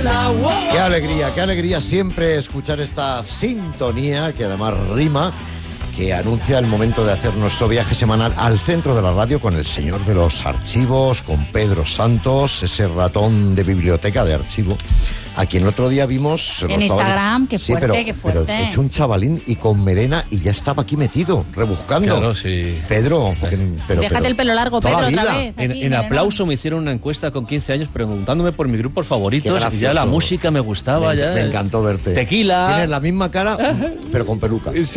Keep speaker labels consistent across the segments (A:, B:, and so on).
A: Qué alegría siempre escuchar esta sintonía que además rima, que anuncia el momento de hacer nuestro viaje semanal al centro de la radio con el señor de los archivos, con Pedro Santos, ese ratón de biblioteca de archivo, a quien el otro día vimos
B: en Instagram. Qué fuerte, qué fuerte.
A: Pero hecho un chavalín y con melena y ya estaba aquí metido, rebuscando.
C: Claro, sí.
A: Pedro,
B: déjate el pelo largo, Pedro, otra vez.
C: En Aplauso me hicieron una encuesta con 15 años preguntándome por mis grupos favoritos y ya la música me gustaba.
A: Me encantó verte.
C: Tequila.
A: Tienes la misma cara, pero con peluca.
C: Sí.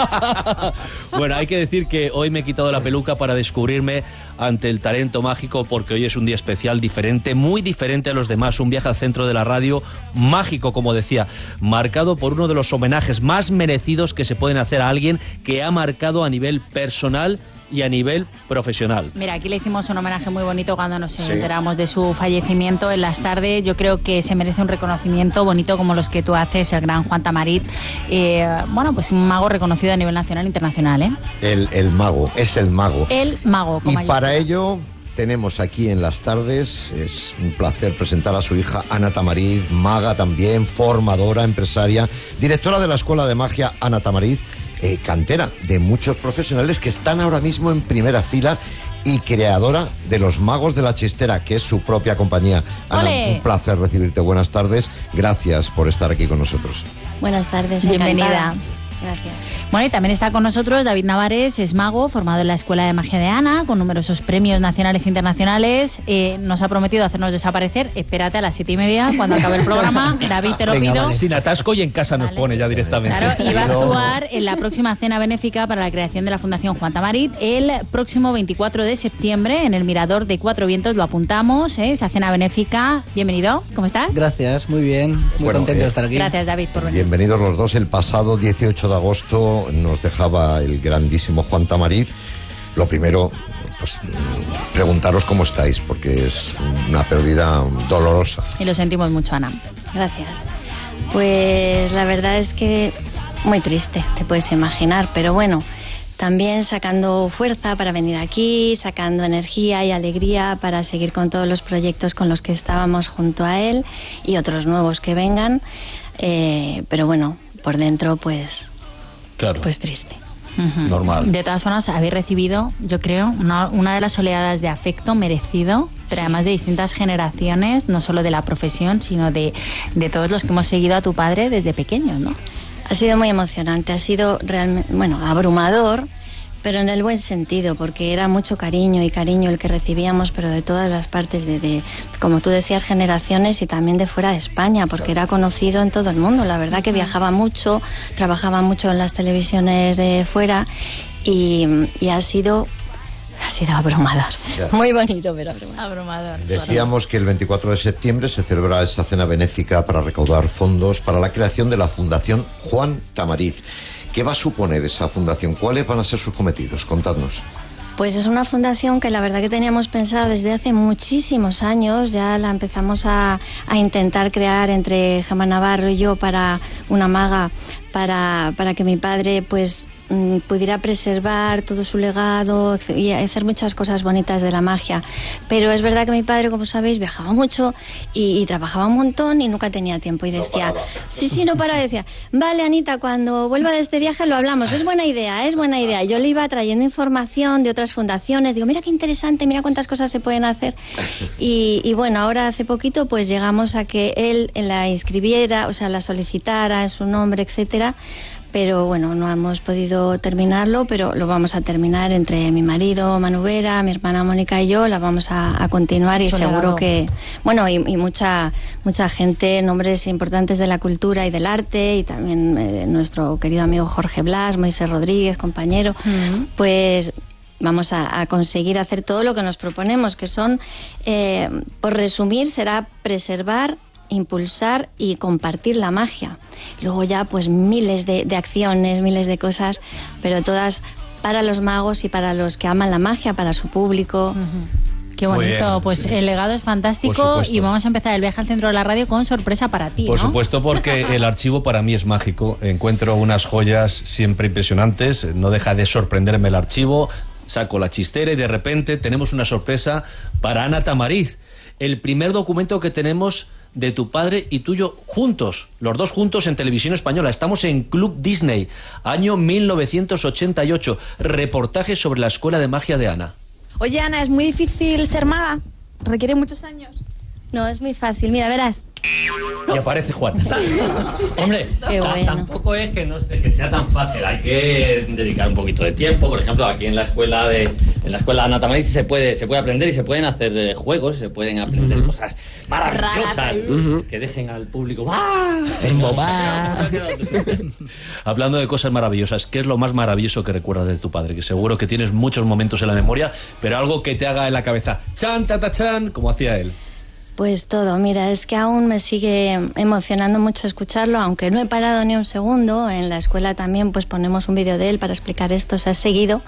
C: Bueno, hay que decir que hoy me he quitado la peluca para descubrirme ante el talento mágico, porque hoy es un día especial, diferente, muy diferente a los demás, un viaje al centro de la radio mágico, como decía, marcado por uno de los homenajes más merecidos que se pueden hacer a alguien que ha marcado a nivel personal y a nivel profesional.
B: Mira, aquí le hicimos un homenaje muy bonito cuando nos enteramos de su fallecimiento en las tardes. Yo creo que se merece un reconocimiento bonito como los que tú haces, el gran Juan Tamarit. Bueno, pues un mago reconocido a nivel nacional e internacional, ¿eh?
A: El mago, es el mago.
B: El mago.
A: Y para ello tenemos aquí en las tardes, es un placer presentar a su hija Ana Tamarit, maga también, formadora, empresaria, directora de la Escuela de Magia Ana Tamarit, cantera de muchos profesionales que están ahora mismo en primera fila y creadora de Los Magos de la Chistera, que es su propia compañía. Ana, un placer recibirte. Buenas tardes. Gracias por estar aquí con nosotros.
D: Buenas tardes.
B: Bienvenida.
D: Encantada. Gracias.
B: Bueno, y también está con nosotros David Navares, es mago, formado en la Escuela de Magia de Ana, con numerosos premios nacionales e internacionales. Nos ha prometido hacernos desaparecer. Espérate a las 7:30, cuando acabe el programa. David, te lo pido.
C: Vale. Sin atasco y en casa nos pone ya directamente.
B: Claro, y va a actuar en la próxima cena benéfica para la creación de la Fundación Juan Tamarit el próximo 24 de septiembre en el Mirador de Cuatro Vientos. Lo apuntamos, esa cena benéfica. Bienvenido, ¿cómo estás?
E: Gracias, muy bien. Muy contento de estar aquí.
B: Gracias, David, por venir.
A: Bienvenidos los dos. El pasado 18 de agosto nos dejaba el grandísimo Juan Tamarit. Lo primero, pues preguntaros cómo estáis, porque es una pérdida dolorosa.
B: Y lo sentimos mucho, Ana.
D: Gracias. Pues la verdad es que muy triste, te puedes imaginar, pero bueno, también sacando fuerza para venir aquí, sacando energía y alegría para seguir con todos los proyectos con los que estábamos junto a él y otros nuevos que vengan, pero bueno, por dentro pues triste.
C: Normal.
B: De todas formas, habéis recibido, yo creo, una de las oleadas de afecto merecido, pero además de distintas generaciones, no solo de la profesión, sino de todos los que hemos seguido a tu padre desde pequeños, ¿no?
D: Ha sido muy emocionante, ha sido realmente, abrumador, pero en el buen sentido, porque era mucho cariño el que recibíamos, pero de todas las partes, de como tú decías, generaciones y también de fuera de España, porque era conocido en todo el mundo. La verdad que viajaba mucho, trabajaba mucho en las televisiones de fuera y ha sido abrumador.
A: Ya.
D: Muy bonito, pero
B: abrumador.
A: Decíamos que el 24 de septiembre se celebra esa cena benéfica para recaudar fondos para la creación de la Fundación Juan Tamarit. ¿Qué va a suponer esa fundación? ¿Cuáles van a ser sus cometidos? Contadnos.
D: Pues es una fundación que la verdad que teníamos pensada desde hace muchísimos años. Ya la empezamos a intentar crear entre Gemma Navarro y yo para una maga, para que mi padre pues pudiera preservar todo su legado y hacer muchas cosas bonitas de la magia. Pero es verdad que mi padre, como sabéis, viajaba mucho y trabajaba un montón y nunca tenía tiempo. Y decía, no paraba. Decía, vale, Anita, cuando vuelva de este viaje lo hablamos. Es buena idea. Yo le iba trayendo información de otras fundaciones. Digo, mira qué interesante, mira cuántas cosas se pueden hacer. Y bueno, ahora hace poquito pues llegamos a que él la inscribiera, o sea, la solicitara en su nombre, etcétera. Pero bueno, no hemos podido terminarlo, pero lo vamos a terminar entre mi marido Manu Vera, mi hermana Mónica y yo, la vamos a continuar y seguro que, bueno, y mucha gente, nombres importantes de la cultura y del arte, y también nuestro querido amigo Jorge Blas, Moisés Rodríguez, compañero, pues vamos a conseguir hacer todo lo que nos proponemos, que son, por resumir, será preservar, impulsar y compartir la magia. Luego ya pues miles de acciones, miles de cosas, pero todas para los magos y para los que aman la magia, para su público.
B: Qué bonito, pues el legado es fantástico y vamos a empezar el viaje al centro de la radio con sorpresa para ti,
C: Por supuesto, porque el archivo para mí es mágico. Encuentro unas joyas siempre impresionantes, no deja de sorprenderme el archivo. Saco la chistera y de repente tenemos una sorpresa para Ana Tamarit. El primer documento que tenemos de tu padre y tuyo juntos, los dos juntos en Televisión Española. Estamos en Club Disney, año 1988. Reportaje sobre la Escuela de Magia de Ana.
F: Oye, Ana, ¿es muy difícil ser maga? ¿Requiere muchos años?
D: No, es muy fácil. Mira, verás.
C: Y aparece Juan.
G: Hombre,
D: bueno.
G: tampoco es que no sé que sea tan fácil. Hay que dedicar un poquito de tiempo. Por ejemplo, aquí en la escuela de Ana Tamariz se puede aprender y se pueden hacer juegos, se pueden aprender cosas maravillosas que dejen al público
C: Hablando de cosas maravillosas, ¿qué es lo más maravilloso que recuerdas de tu padre? Que seguro que tienes muchos momentos en la memoria, pero algo que te haga en la cabeza chan, tatachan, como hacía él.
D: Pues todo, mira, es que aún me sigue emocionando mucho escucharlo, aunque no he parado ni un segundo. En la escuela también pues ponemos un vídeo de él para explicar esto, se ha seguido.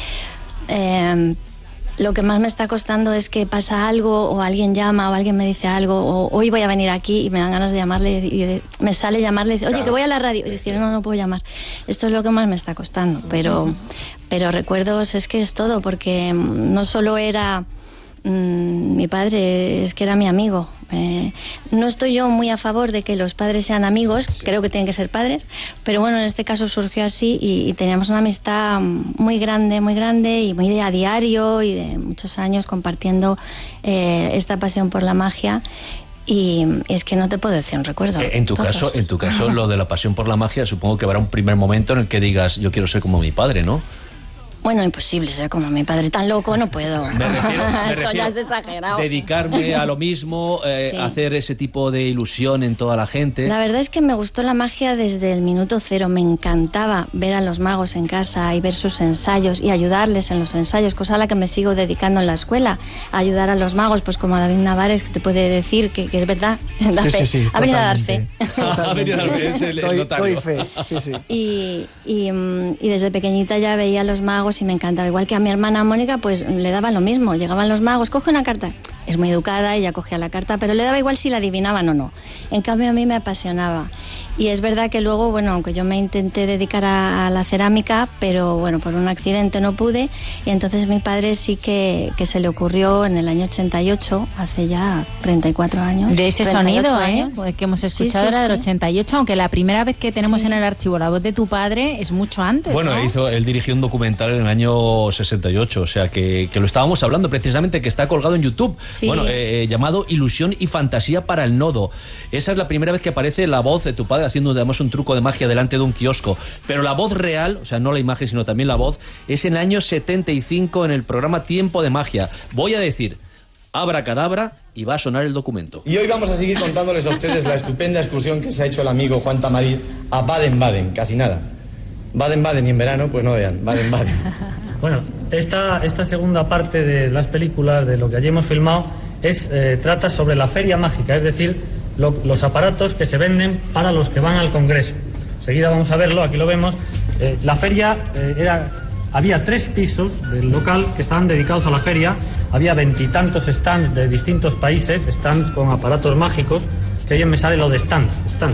D: Lo que más me está costando es que pasa algo, o alguien llama, o alguien me dice algo, o hoy voy a venir aquí y me dan ganas de llamarle, y me sale llamarle y dice, oye, que voy a la radio, y decir, no puedo llamar. Esto es lo que más me está costando, pero recuerdos es que es todo, porque no solo era mi padre, es que era mi amigo. No estoy yo muy a favor de que los padres sean amigos, creo que tienen que ser padres, pero bueno, en este caso surgió así y teníamos una amistad muy grande y muy de a diario y de muchos años compartiendo esta pasión por la magia. Y es que no te puedo decir un recuerdo.
C: En tu caso, lo de la pasión por la magia, supongo que habrá un primer momento en el que digas, yo quiero ser como mi padre, ¿no?
D: Bueno, imposible ser como mi padre, tan loco no puedo.
C: Me refiero,
D: Eso ya es exagerado.
C: Dedicarme a lo mismo,
D: sí.
C: Hacer ese tipo de ilusión en toda la gente.
D: La verdad es que me gustó la magia desde el minuto cero. Me encantaba ver a los magos en casa y ver sus ensayos y ayudarles en los ensayos, cosa a la que me sigo dedicando en la escuela. A ayudar a los magos, pues como a David Navares, que te puede decir que es verdad. Da fe.
E: Sí,
D: ha venido a dar fe.
C: Ha venido a dar fe, es el notario.
E: Doy fe, sí.
D: Y desde pequeñita ya veía a los magos y me encantaba. Igual que a mi hermana Mónica, pues le daba lo mismo. Llegaban los magos, coge una carta. Es muy educada, ella cogía la carta, pero le daba igual si la adivinaban o no. En cambio, a mí me apasionaba. Y es verdad que luego, bueno, aunque yo me intenté dedicar a la cerámica, pero bueno, por un accidente no pude. Y entonces mi padre sí que se le ocurrió en el año 88, hace ya 34 años.
B: De ese sonido, que hemos escuchado era del 88, aunque la primera vez que tenemos en el archivo la voz de tu padre es mucho antes.
C: Bueno,
B: ¿no?
C: él dirigió un documental en el año 68, o sea que lo estábamos hablando precisamente, que está colgado en YouTube.
B: Sí.
C: Bueno, llamado Ilusión y Fantasía para el Nodo. Esa es la primera vez que aparece la voz de tu padre haciendo además un truco de magia delante de un kiosco. Pero la voz real, o sea, no la imagen, sino también la voz, es en el año 75 en el programa Tiempo de Magia. Voy a decir abracadabra y va a sonar el documento.
H: Y hoy vamos a seguir contándoles a ustedes la estupenda excursión que se ha hecho el amigo Juan Tamariz a Baden-Baden, casi nada. Baden-Baden y en verano, pues no vean, Baden-Baden.
I: Bueno, esta segunda parte de las películas, de lo que allí hemos filmado, trata sobre la feria mágica, es decir, los aparatos que se venden para los que van al Congreso. Enseguida vamos a verlo, aquí lo vemos. La feria había 3 pisos del local que estaban dedicados a la feria, había 20 y tantos stands de distintos países, stands con aparatos mágicos, que hoy me sale lo de stands.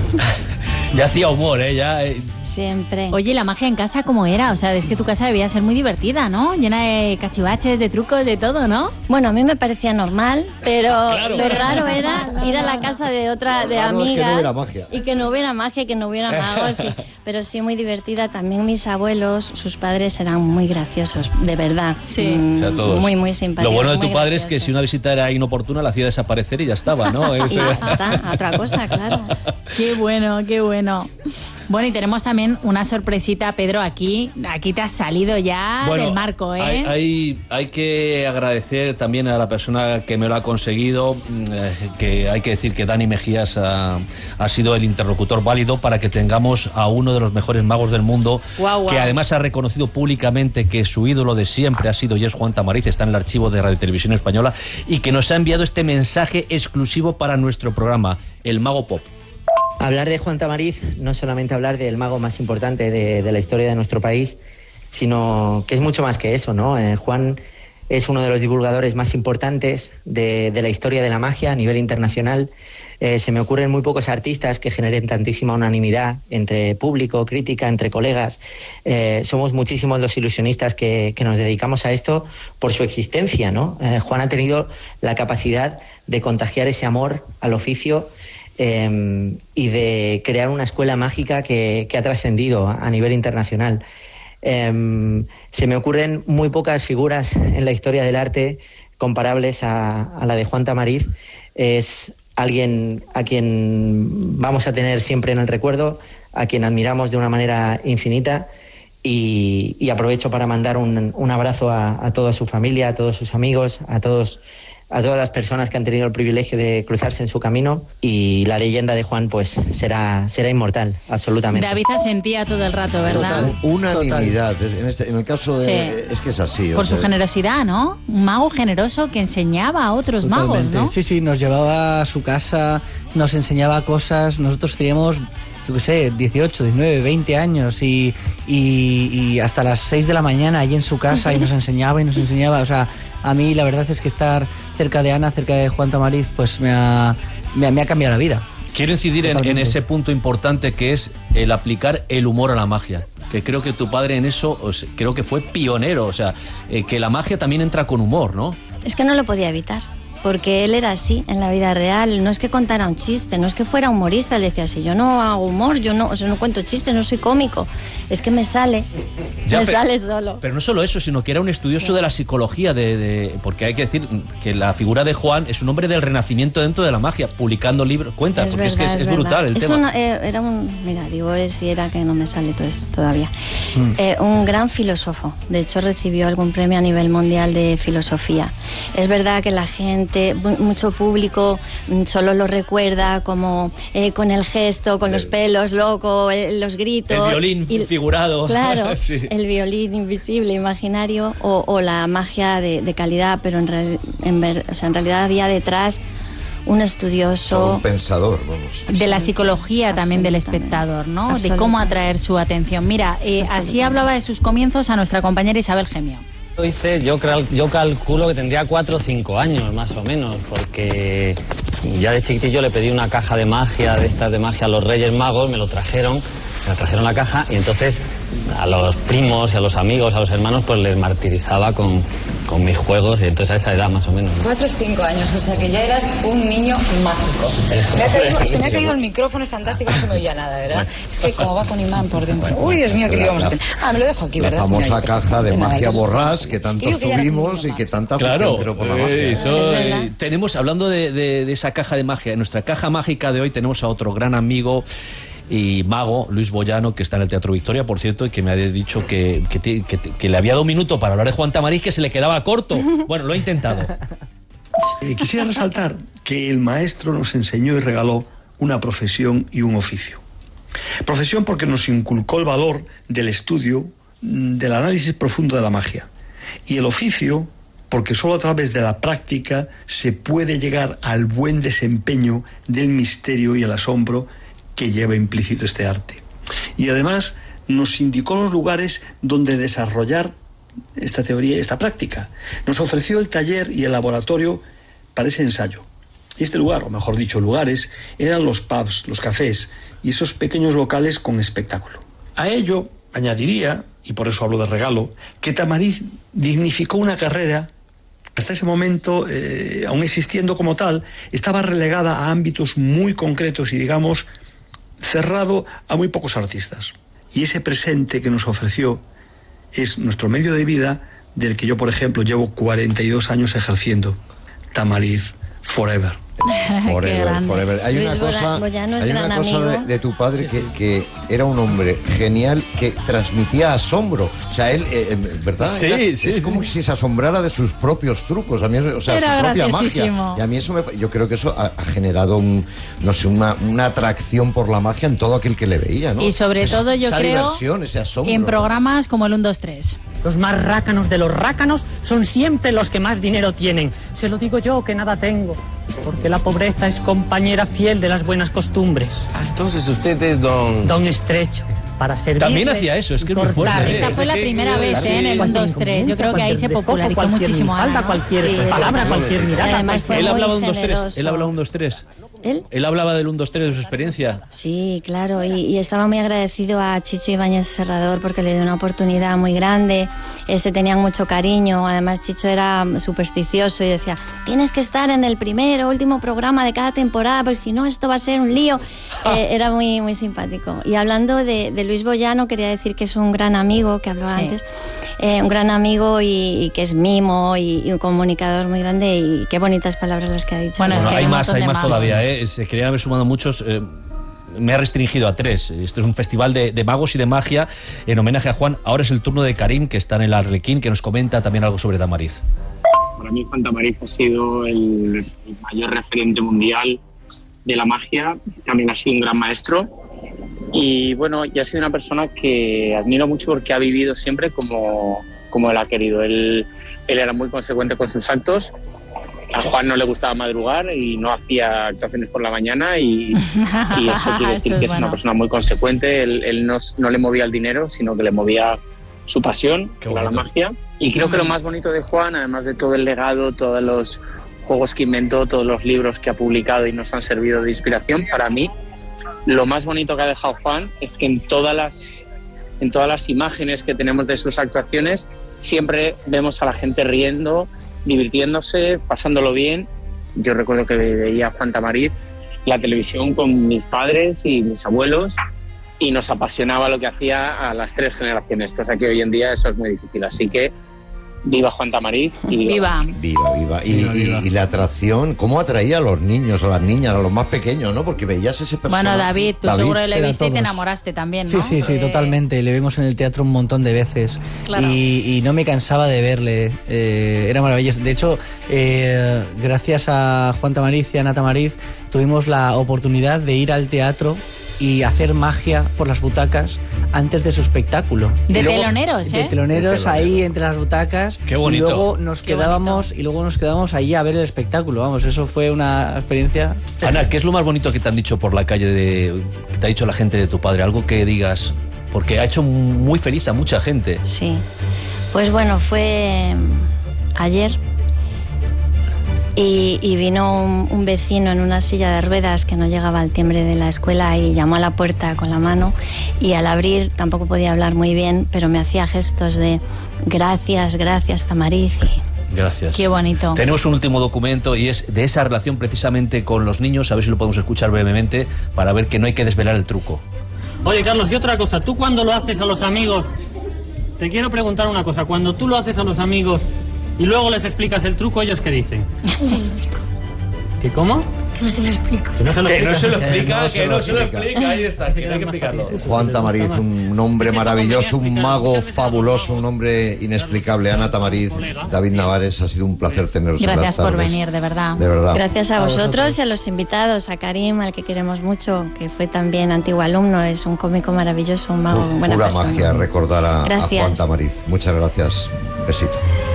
C: Ya hacía humor, ya...
D: Siempre.
B: Oye, ¿la magia en casa cómo era? O sea, es que tu casa debía ser muy divertida, ¿no? Llena de cachivaches, de trucos, de todo, ¿no?
D: Bueno, a mí me parecía normal, pero
C: Claro.
D: lo raro era ir a la casa de otra, de
A: Claro, es
D: amigas.
A: que no hubiera magia.
D: Y que no hubiera magia, que no hubiera magos. Pero sí, muy divertida. También mis abuelos, sus padres eran muy graciosos, de verdad.
B: Sí.
C: O sea, todos.
D: Muy, muy simpáticos.
C: Lo bueno de tu
D: muy
C: padre es que
D: graciosos.
C: si una visita era inoportuna, la hacía desaparecer y ya estaba, ¿no?
D: Y ya está, otra cosa, claro.
B: Qué bueno, qué bueno. Bueno, y tenemos también una sorpresita, Pedro, aquí te has salido ya del marco, ¿eh?
C: Hay que agradecer también a la persona que me lo ha conseguido, que hay que decir que Dani Mejías ha sido el interlocutor válido para que tengamos a uno de los mejores magos del mundo, que además ha reconocido públicamente que su ídolo de siempre ha sido y es Juan Tamariz, está en el archivo de Radio Televisión Española, y que nos ha enviado este mensaje exclusivo para nuestro programa, El Mago Pop.
J: Hablar de Juan Tamariz no es solamente hablar del mago más importante de la historia de nuestro país, sino que es mucho más que eso, ¿no? Juan es uno de los divulgadores más importantes de la historia de la magia a nivel internacional. Se me ocurren muy pocos artistas que generen tantísima unanimidad entre público, crítica, entre colegas. Somos muchísimos los ilusionistas que nos dedicamos a esto por su existencia, ¿no? Juan ha tenido la capacidad de contagiar ese amor al oficio y de crear una escuela mágica que ha trascendido a nivel internacional. Se me ocurren muy pocas figuras en la historia del arte comparables a la de Juan Tamariz. Es alguien a quien vamos a tener siempre en el recuerdo, a quien admiramos de una manera infinita, y aprovecho para mandar un abrazo a toda su familia, a todos sus amigos, a todas las personas que han tenido el privilegio de cruzarse en su camino, y la leyenda de Juan pues será inmortal, absolutamente.
B: David asentía todo el rato, ¿verdad?
A: Total, unanimidad. En el caso de...
B: Sí.
A: Es que es así.
B: Por su generosidad, ¿no? Un mago generoso que enseñaba a otros magos, ¿no?
E: Sí, nos llevaba a su casa, nos enseñaba cosas. Nosotros teníamos, yo qué sé, 18, 19, 20 años y hasta las 6 de la mañana allí en su casa y nos enseñaba. O sea, a mí la verdad es que estar cerca de Ana, cerca de Juan Tamariz, pues me ha cambiado la vida.
C: Quiero incidir en ese punto importante que es el aplicar el humor a la magia. Que creo que tu padre en eso, creo que fue pionero. O sea, que la magia también entra con humor, ¿no?
D: Es que no lo podía evitar, porque él era así en la vida real. No es que contara un chiste, no es que fuera humorista. Él decía, si yo no hago humor, yo no cuento chistes, no soy cómico. Es que me sale solo.
C: Pero no solo eso, sino que era un estudioso de la psicología, porque hay que decir que la figura de Juan es un hombre del renacimiento dentro de la magia, publicando libros. Cuenta, porque es brutal el tema.
D: Era que no me sale todo esto todavía. Un gran filósofo. De hecho, recibió algún premio a nivel mundial de filosofía. Es verdad que la gente, mucho público, solo lo recuerda como con el gesto, con los pelos locos, los gritos.
C: El violín figurado.
D: Claro,
C: sí.
D: El violín invisible, imaginario, o la magia de calidad, pero en realidad había detrás un estudioso,
A: un pensador, vamos,
B: de la psicología también del espectador, ¿no? De cómo atraer su atención. Mira, así hablaba de sus comienzos a nuestra compañera Isabel Gemio.
K: Yo calculo que tendría 4 o 5 años más o menos, porque ya de chiquitillo le pedí una caja de magia, de estas de magia a los Reyes Magos, me trajeron la caja, y entonces a los primos y a los amigos, a los hermanos, pues les martirizaba con mis juegos, y entonces a esa edad más o menos.
L: 4 o 5 años, o sea que ya eras un niño mágico. Se me ha caído el micrófono, es fantástico, no se me oía nada, ¿verdad? Es que como va con imán por dentro. Uy, Dios mío, ¿qué le íbamos a tener? Me lo dejo aquí, ¿verdad?
A: La famosa caja de magia borrás que tantos tuvimos y que tanta
C: claro,
A: gente por la magia.
C: Tenemos, hablando de esa caja de magia, en nuestra caja mágica de hoy tenemos a otro gran amigo y mago, Luis Boyano, que está en el Teatro Victoria, por cierto, y que me ha dicho que le había dado un minuto para hablar de Juan Tamariz, que se le quedaba corto. Bueno, lo he intentado.
M: Quisiera resaltar que el maestro nos enseñó y regaló una profesión y un oficio. Profesión porque nos inculcó el valor del estudio, del análisis profundo de la magia. Y el oficio porque solo a través de la práctica se puede llegar al buen desempeño del misterio y el asombro que lleva implícito este arte. Y además nos indicó los lugares donde desarrollar esta teoría y esta práctica. Nos ofreció el taller y el laboratorio para ese ensayo. Y este lugar, o mejor dicho, lugares, eran los pubs, los cafés y esos pequeños locales con espectáculo. A ello añadiría, y por eso hablo de regalo, que Tamariz dignificó una carrera hasta ese momento, aún existiendo como tal, estaba relegada a ámbitos muy concretos y, digamos, cerrado a muy pocos artistas. Y ese presente que nos ofreció es nuestro medio de vida, del que yo, por ejemplo, llevo 42 años ejerciendo. Tamariz Forever.
A: Forever. Hay una cosa de tu padre que era un hombre genial que transmitía asombro. O sea, él, ¿verdad? Es como si se asombrara de sus propios trucos. A mí, o sea, su propia magia. Y a mí eso yo creo que eso ha generado una atracción por la magia en todo aquel que le veía, ¿no?
B: Y sobre todo yo creo
A: ese asombro,
B: en programas como el 1, 2, 3.
N: Los más rácanos de los rácanos son siempre los que más dinero tienen. Se lo digo yo, que nada tengo, porque la pobreza es compañera fiel de las buenas costumbres.
O: Entonces usted es don...
N: Don Estrecho. para servir.
C: También hacía eso, es que es muy fuerte.
B: Esta fue la primera vez en el 1, 2, 3. Yo creo que ahí se popularizó muchísimo.
N: Falta cualquier palabra, cualquier mirada.
D: Además fue
C: Él
D: muy
C: hablaba de 1, 2, 3.
D: generoso.
C: Él hablaba 1, 2, 3.
D: ¿Él?
C: Hablaba del 1, 2, 3 de su experiencia.
D: Sí, claro, y estaba muy agradecido a Chicho Ibáñez Serrador porque le dio una oportunidad muy grande. Se tenían mucho cariño. Además, Chicho era supersticioso y decía: tienes que estar en el último programa de cada temporada, porque si no, esto va a ser un lío. Era muy, muy simpático. Y hablando de Luis Boyano, quería decir que es un gran amigo, que hablaba antes, un gran amigo y que es mimo y un comunicador muy grande, y qué bonitas palabras las que ha dicho.
B: Bueno, es que
C: hay más
B: más
C: todavía, ¿eh? Se querían haber sumado muchos. Me ha restringido a 3. Este es un festival de magos y de magia en homenaje a Juan. Ahora es el turno de Karim, que está en el Arlequín, que nos comenta también algo sobre Tamariz.
O: Para mí Juan Tamariz ha sido el mayor referente mundial de la magia. También ha sido un gran maestro. Y bueno, y ha sido una persona que admiro mucho porque ha vivido siempre como él ha querido. Él era muy consecuente con sus actos. A Juan no le gustaba madrugar y no hacía actuaciones por la mañana y eso quiere decir que es una persona muy consecuente. Él no le movía el dinero, sino que le movía su pasión, que era la magia. Y creo que lo más bonito de Juan, además de todo el legado, todos los juegos que inventó, todos los libros que ha publicado y nos han servido de inspiración, para mí, lo más bonito que ha dejado Juan es que en todas las imágenes que tenemos de sus actuaciones siempre vemos a la gente riendo, divirtiéndose, pasándolo bien. Yo recuerdo que veía a Juan Tamariz la televisión con mis padres y mis abuelos y nos apasionaba lo que hacía a las 3 generaciones, cosa que hoy en día eso es muy difícil. Así que viva Juan Tamariz y viva.
A: Viva. Y la atracción, ¿cómo atraía a los niños, a las niñas, a los más pequeños, ¿no? Porque veías ese personaje.
B: Bueno, David, tú seguro le viste y te enamoraste también, ¿no?
E: Sí, totalmente. Le vimos en el teatro un montón de veces.
B: Claro.
E: Y no me cansaba de verle. Era maravilloso. De hecho, gracias a Juan Tamariz y a Ana Tamariz, tuvimos la oportunidad de ir al teatro y hacer magia por las butacas antes de su espectáculo.
B: De teloneros,
E: De teloneros ahí entre las butacas.
C: Qué bonito.
E: Y luego nos quedábamos ahí a ver el espectáculo. Vamos, eso fue una experiencia.
C: Ana, ¿qué es lo más bonito que te han dicho por la calle, que te ha dicho la gente de tu padre? Algo que digas, porque ha hecho muy feliz a mucha gente.
D: Sí. Pues bueno, fue ayer. Y vino un vecino en una silla de ruedas que no llegaba al timbre de la escuela y llamó a la puerta con la mano, y al abrir tampoco podía hablar muy bien, pero me hacía gestos de gracias Tamariz.
C: Gracias.
B: Qué bonito.
C: Tenemos un último documento y es de esa relación precisamente con los niños, a ver si lo podemos escuchar brevemente para ver que no hay que desvelar el truco.
N: Oye, Carlos, y otra cosa, tú cuando lo haces a los amigos, te quiero preguntar una cosa, cuando tú lo haces a los amigos y luego les explicas el truco, ¿ellos qué dicen? ¿Qué cómo?
F: Que no se lo explico.
N: Que no se lo
C: explica, ahí está, sí que no hay que explicarlo.
A: Juan Tamariz, un hombre maravilloso, un mago fabuloso, un hombre inexplicable. Ana Tamariz, David Navares, ha sido un placer teneros.
B: Gracias por venir, de verdad.
A: De verdad.
D: Gracias a vosotros y a los invitados, a Karim, al que queremos mucho, que fue también antiguo alumno, es un cómico maravilloso, un mago, buena
A: Pura
D: persona.
A: magia recordar a
D: Gracias.
A: Juan Tamariz. Muchas gracias. Besito.